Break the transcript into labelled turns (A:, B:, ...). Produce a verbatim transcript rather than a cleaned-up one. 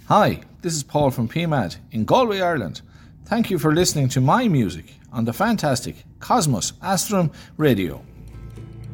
A: Hi, this is Paul from P M A D in Galway, Ireland. Thank you for listening to my music on the fantastic Cosmos Astrum Radio.